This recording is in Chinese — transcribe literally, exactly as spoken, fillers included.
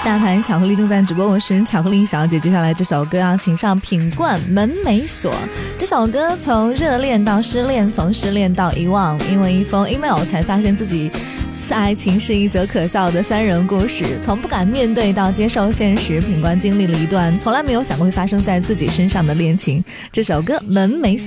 大盘巧克力正在直播，我是巧克力小姐。接下来这首歌要请上品冠门美锁。这首歌从热恋到失恋，从失恋到遗忘，因为一封 email 才发现自己爱情是一则可笑的三人故事。从不敢面对到接受现实，品冠经历了一段从来没有想过会发生在自己身上的恋情。这首歌门美锁。